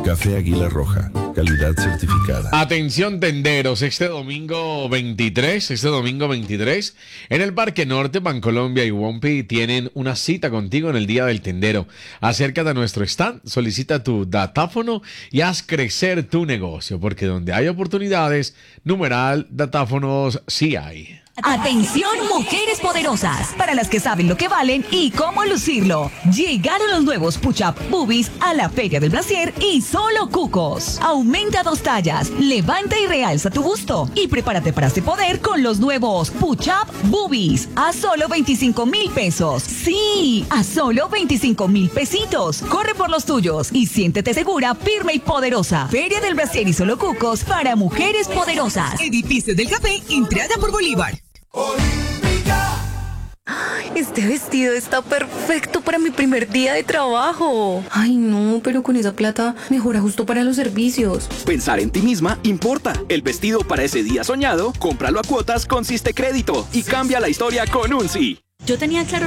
Café Águila Roja, calidad certificada. Atención tenderos, este domingo 23, en el Parque Norte, Bancolombia y Wompi tienen una cita contigo en el Día del Tendero. Acércate a nuestro stand, solicita tu datáfono y haz crecer tu negocio, porque donde hay oportunidades, numeral, datáfonos sí hay. Atención, mujeres poderosas, para las que saben lo que valen y cómo lucirlo. Llegaron los nuevos Push-Up Boobies a la Feria del Brasier y solo cucos. Aumenta 2 tallas, levanta y realza tu busto y prepárate para este poder con los nuevos Push-Up Boobies a solo 25,000 pesos. Sí, a solo 25,000 pesitos. Corre por los tuyos y siéntete segura, firme y poderosa. Feria del Brasier y solo cucos para mujeres poderosas. Edificios del Café, entrada por Bolívar. Este vestido está perfecto para mi primer día de trabajo. Ay, no, pero con esa plata mejora justo para los servicios. Pensar en ti misma importa. El vestido para ese día soñado, cómpralo a cuotas con Siste Crédito y cambia la historia con un sí. Yo tenía claro